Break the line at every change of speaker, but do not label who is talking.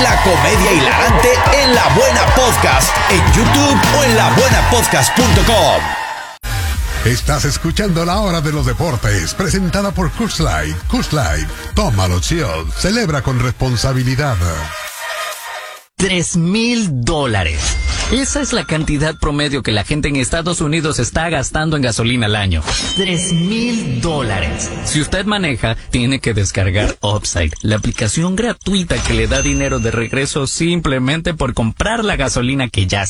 La comedia hilarante en La Buena Podcast, en YouTube o en labuenapodcast.com.
Estás escuchando La Hora de los Deportes, presentada por Coors Light. Coors Light, tómalo chill, celebra con responsabilidad.
$3,000. Esa es la cantidad promedio que la gente en Estados Unidos está gastando en gasolina al año. $3,000. Si usted maneja, tiene que descargar Upside, la aplicación gratuita que le da dinero de regreso simplemente por comprar la gasolina que ya